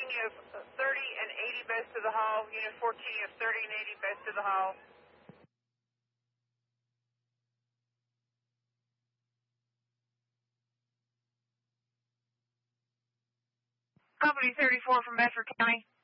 you have 30 and 80 best to the hall. Unit 14, you have 30 and 80 best to the hall. Company 34 from Bedford County.